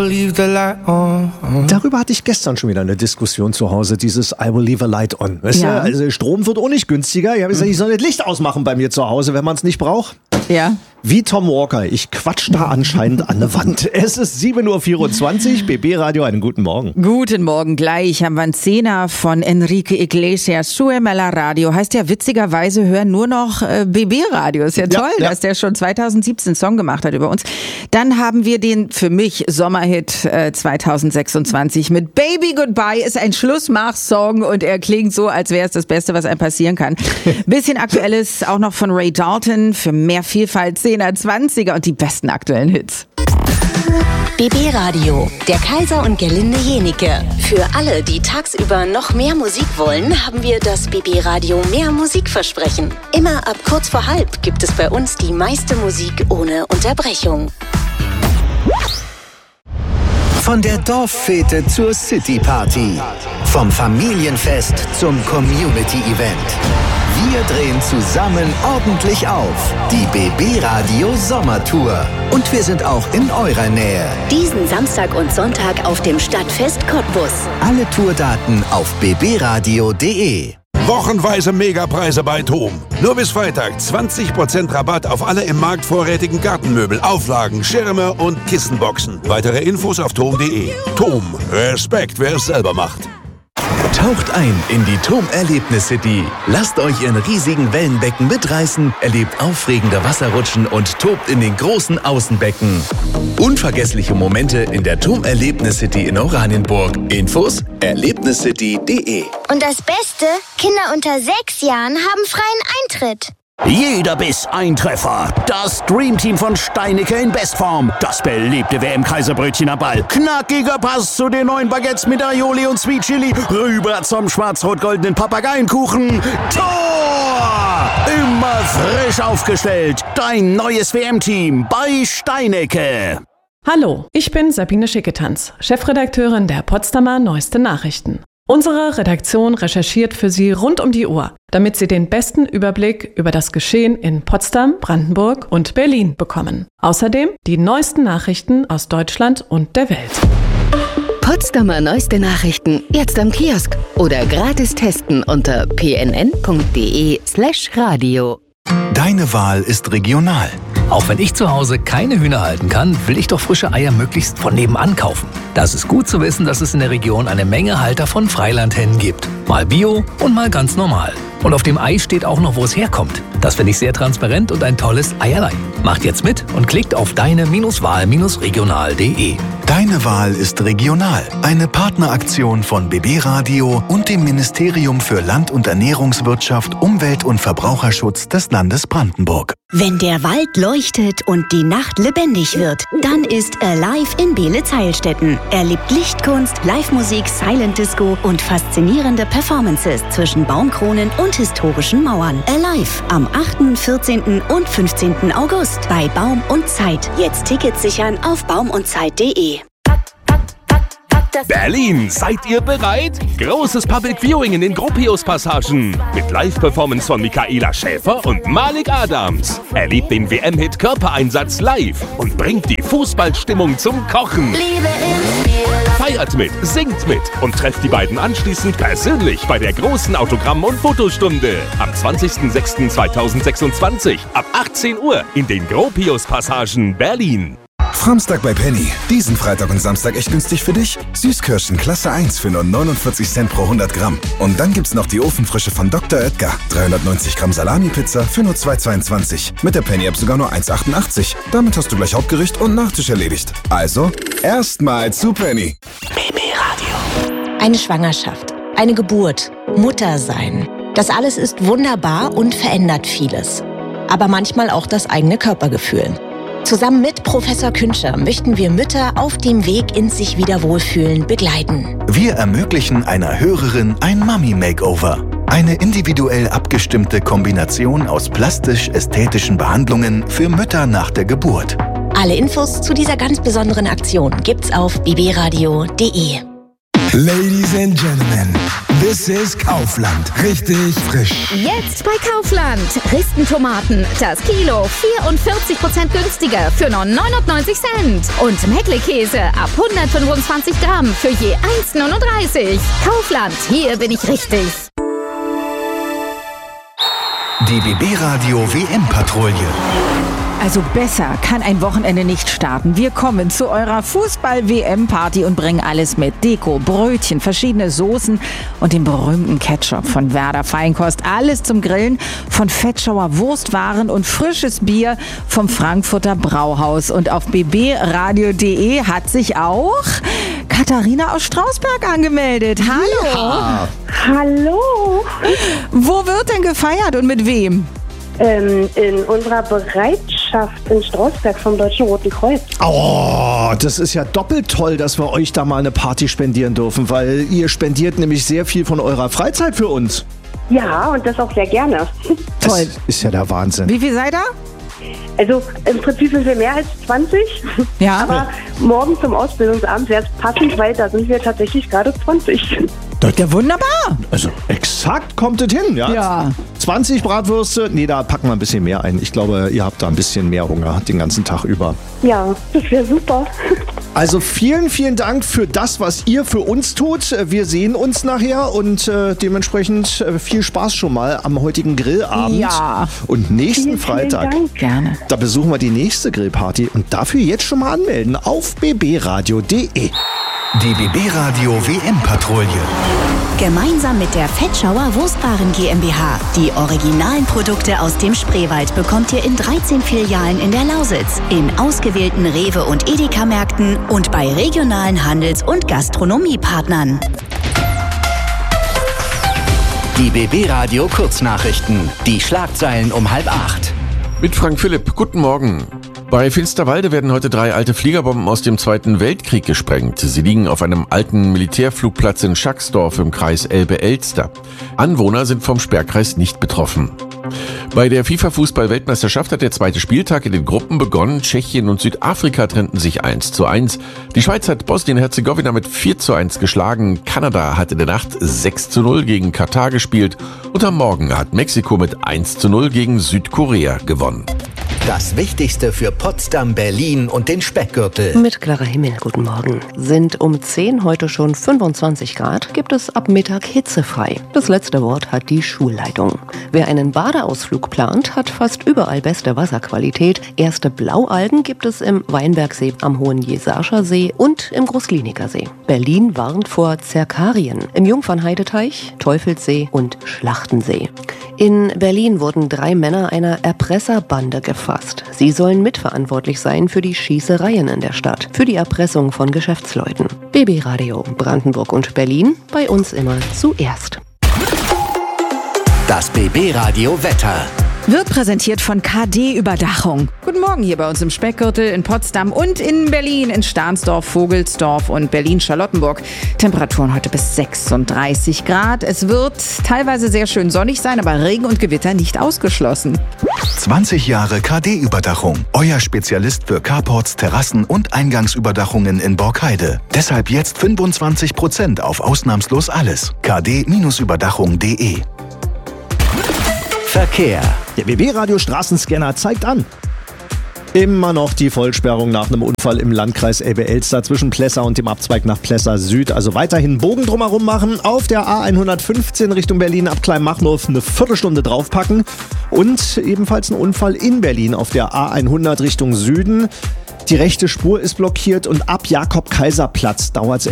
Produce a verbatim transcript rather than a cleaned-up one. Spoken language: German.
Darüber hatte ich gestern schon wieder eine Diskussion zu Hause, dieses I will leave a light on. Weißt Ja. du? Also Strom wird auch nicht günstiger. Ich habe gesagt, ich soll das Licht ausmachen bei mir zu Hause, wenn man es nicht braucht. Ja. Wie Tom Walker, ich quatsch da anscheinend an der Wand. Es ist sieben Uhr vierundzwanzig, B B Radio, einen guten Morgen. Guten Morgen, gleich haben wir einen Zehner von Enrique Iglesias. Suemela Radio heißt ja witzigerweise, hören nur noch äh, B B Radio. Ist ja toll, ja. dass der schon zweitausendsiebzehn einen Song gemacht hat über uns. Dann haben wir den für mich Sommerhit äh, zweitausendsechsundzwanzig mit Baby Goodbye. Ist ein Schlussmach-Song und er klingt so, als wäre es das Beste, was einem passieren kann. Bisschen Aktuelles auch noch von Ray Dalton für mehr Vielfalt, zehner, zwanziger und die besten aktuellen Hits. B B Radio, der Kaiser und Gerlinde Jenike. Für alle, die tagsüber noch mehr Musik wollen, haben wir das B B Radio Mehr Musikversprechen. Immer ab kurz vor halb gibt es bei uns die meiste Musik ohne Unterbrechung. Von der Dorffete zur City-Party. Vom Familienfest zum Community-Event. Wir drehen zusammen ordentlich auf. Die B B Radio Sommertour. Und wir sind auch in eurer Nähe. Diesen Samstag und Sonntag auf dem Stadtfest Cottbus. Alle Tourdaten auf b b radio punkt d e. Wochenweise Megapreise bei TOM. Nur bis Freitag zwanzig Prozent Rabatt auf alle im Markt vorrätigen Gartenmöbel, Auflagen, Schirme und Kissenboxen. Weitere Infos auf tom punkt d e. TOM. Respekt, wer es selber macht. Taucht ein in die TOM Erlebnis City. Lasst euch in riesigen Wellenbecken mitreißen, erlebt aufregende Wasserrutschen und tobt in den großen Außenbecken. Unvergessliche Momente in der TOM Erlebnis City in Oranienburg. Infos erlebniscity punkt d e. Und das Beste, Kinder unter sechs Jahren haben freien Eintritt. Jeder Biss ein Treffer. Das Dreamteam von Steinecke in Bestform. Das beliebte W M-Kaiserbrötchen am Ball. Knackiger Pass zu den neuen Baguettes mit Aioli und Sweet Chili. Rüber zum schwarz-rot-goldenen Papageienkuchen. Tor! Immer frisch aufgestellt. Dein neues W M-Team bei Steinecke. Hallo, ich bin Sabine Schicketanz, Chefredakteurin der Potsdamer Neueste Nachrichten. Unsere Redaktion recherchiert für Sie rund um die Uhr, damit Sie den besten Überblick über das Geschehen in Potsdam, Brandenburg und Berlin bekommen. Außerdem die neuesten Nachrichten aus Deutschland und der Welt. Potsdamer Neueste Nachrichten jetzt am Kiosk oder gratis testen unter p n n punkt d e slash radio. Deine Wahl ist regional. Auch wenn ich zu Hause keine Hühner halten kann, will ich doch frische Eier möglichst von nebenan kaufen. Das ist gut zu wissen, dass es in der Region eine Menge Halter von Freilandhennen gibt. Mal Bio und mal ganz normal. Und auf dem Ei steht auch noch, wo es herkommt. Das finde ich sehr transparent und ein tolles Eierlein. Macht jetzt mit und klickt auf deine-wahl regional punkt d e. Deine Wahl ist regional. Eine Partneraktion von B B Radio und dem Ministerium für Land- und Ernährungswirtschaft, Umwelt- und Verbraucherschutz des Landes Brandenburg. Wenn der Wald leuchtet und die Nacht lebendig wird, dann ist Alive in Beelitz-Heilstätten. Erlebt Lichtkunst, Live-Musik, Silent Disco und faszinierende Performances zwischen Baumkronen und historischen Mauern. Alive am achten, vierzehnten und fünfzehnten August bei Baum und Zeit. Jetzt Tickets sichern auf baum und zeit punkt d e. Berlin, seid ihr bereit? Großes Public Viewing in den Gropius-Passagen mit Live-Performance von Michaela Schäfer und Malik Adams. Erlebt den W M-Hit Körpereinsatz live und bringt die Fußballstimmung zum Kochen. Feiert mit, singt mit und trefft die beiden anschließend persönlich bei der großen Autogramm- und Fotostunde am zwanzigsten sechsten zweitausendsechsundzwanzig ab achtzehn Uhr in den Gropius-Passagen Berlin. Framstag bei Penny. Diesen Freitag und Samstag echt günstig für dich. Süßkirschen Klasse eins für nur neunundvierzig Cent pro hundert Gramm. Und dann gibt's noch die Ofenfrische von Doktor Oetker. dreihundertneunzig Gramm Salami-Pizza für nur zwei zweiundzwanzig. Mit der Penny-App sogar nur eins achtundachtzig. Damit hast du gleich Hauptgericht und Nachtisch erledigt. Also, erstmal zu Penny. B B Radio. Eine Schwangerschaft, eine Geburt, Mutter sein. Das alles ist wunderbar und verändert vieles. Aber manchmal auch das eigene Körpergefühl. Zusammen mit Professor Künscher möchten wir Mütter auf dem Weg ins sich wieder wohlfühlen begleiten. Wir ermöglichen einer Hörerin ein Mummy-Makeover. Eine individuell abgestimmte Kombination aus plastisch-ästhetischen Behandlungen für Mütter nach der Geburt. Alle Infos zu dieser ganz besonderen Aktion gibt's auf b b radio punkt d e. Ladies and Gentlemen, this is Kaufland. Richtig frisch. Jetzt bei Kaufland. Ristentomaten, das Kilo vierundvierzig Prozent günstiger für nur neunundneunzig Cent. Und Meckle-Käse ab hundertfünfundzwanzig Gramm für je eins neununddreißig. Kaufland, hier bin ich richtig. Die B B-Radio W M-Patrouille. Also besser kann ein Wochenende nicht starten. Wir kommen zu eurer Fußball-W M-Party und bringen alles mit. Deko, Brötchen, verschiedene Soßen und den berühmten Ketchup von Werder Feinkost. Alles zum Grillen von Fettschauer Wurstwaren und frisches Bier vom Frankfurter Brauhaus. Und auf b b radio punkt d e hat sich auch Katharina aus Strausberg angemeldet. Hallo. Ja. Hallo. Wo wird denn gefeiert und mit wem? Ähm, in unserer Bereitschaft in Strausberg vom Deutschen Roten Kreuz. Oh, das ist ja doppelt toll, dass wir euch da mal eine Party spendieren dürfen, weil ihr spendiert nämlich sehr viel von eurer Freizeit für uns. Ja, und das auch sehr gerne. Toll. Das ist ja der Wahnsinn. Wie viel seid ihr? Also im Prinzip sind wir mehr als zwanzig. Ja. Aber morgen zum Ausbildungsabend wäre es passend, weil da sind wir tatsächlich gerade zwanzig. Das ist ja wunderbar. Also exakt kommt es hin, ja? Ja. zwanzig Bratwürste, nee, da packen wir ein bisschen mehr ein. Ich glaube, ihr habt da ein bisschen mehr Hunger den ganzen Tag über. Ja, das wäre super. Also vielen, vielen Dank für das, was ihr für uns tut. Wir sehen uns nachher und äh, dementsprechend äh, viel Spaß schon mal am heutigen Grillabend. Ja. Und nächsten Vielen, Freitag, vielen Dank. Gerne. da besuchen wir die nächste Grillparty und dafür jetzt schon mal anmelden auf b b radio punkt d e. Die B B-Radio W M-Patrouille. Gemeinsam mit der Fettschauer Wurstwaren GmbH. Die originalen Produkte aus dem Spreewald bekommt ihr in dreizehn Filialen in der Lausitz, in ausgewählten Rewe- und Edeka-Märkten und bei regionalen Handels- und Gastronomiepartnern. Die B B-Radio Kurznachrichten. Die Schlagzeilen um halb acht. Mit Frank Philipp. Guten Morgen. Bei Finsterwalde werden heute drei alte Fliegerbomben aus dem Zweiten Weltkrieg gesprengt. Sie liegen auf einem alten Militärflugplatz in Schacksdorf im Kreis Elbe-Elster. Anwohner sind vom Sperrkreis nicht betroffen. Bei der FIFA-Fußball-Weltmeisterschaft hat der zweite Spieltag in den Gruppen begonnen. Tschechien und Südafrika trennten sich eins zu eins. Die Schweiz hat Bosnien-Herzegowina mit vier zu eins geschlagen. Kanada hat in der Nacht sechs zu null gegen Katar gespielt. Und am Morgen hat Mexiko mit eins zu null gegen Südkorea gewonnen. Das Wichtigste für Potsdam, Berlin und den Speckgürtel. Mit klarer Himmel, guten Morgen. Sind um zehn heute schon fünfundzwanzig Grad, gibt es ab Mittag hitzefrei. Das letzte Wort hat die Schulleitung. Wer einen Badeausflug plant, hat fast überall beste Wasserqualität. Erste Blaualgen gibt es im Weinbergsee, am Hohen Jesarscher See und im Großkliniker See. Berlin warnt vor Zerkarien im Jungfernheideteich, Teufelssee und Schlachtensee. In Berlin wurden drei Männer einer Erpresserbande gefasst. Sie sollen mitverantwortlich sein für die Schießereien in der Stadt, für die Erpressung von Geschäftsleuten. B B-Radio, Brandenburg und Berlin, bei uns immer zuerst. Das B B-Radio Wetter. Wird präsentiert von K D Überdachung. Guten Morgen hier bei uns im Speckgürtel in Potsdam und in Berlin, in Stahnsdorf, Vogelsdorf und Berlin-Charlottenburg. Temperaturen heute bis sechsunddreißig Grad. Es wird teilweise sehr schön sonnig sein, aber Regen und Gewitter nicht ausgeschlossen. zwanzig Jahre K D-Überdachung. Euer Spezialist für Carports, Terrassen und Eingangsüberdachungen in Borkheide. Deshalb jetzt fünfundzwanzig Prozent auf ausnahmslos alles. k d Überdachung punkt d e. Verkehr. Der B B-Radio Straßenscanner zeigt an. Immer noch die Vollsperrung nach einem Unfall im Landkreis Elbe-Elster zwischen Plessa und dem Abzweig nach Plessa Süd. Also weiterhin Bogen drumherum machen, auf der A hundertfünfzehn Richtung Berlin ab Kleinmachnow eine Viertelstunde draufpacken. Und ebenfalls ein Unfall in Berlin auf der A hundert Richtung Süden. Die rechte Spur ist blockiert und ab Jakob-Kaiser-Platz dauert es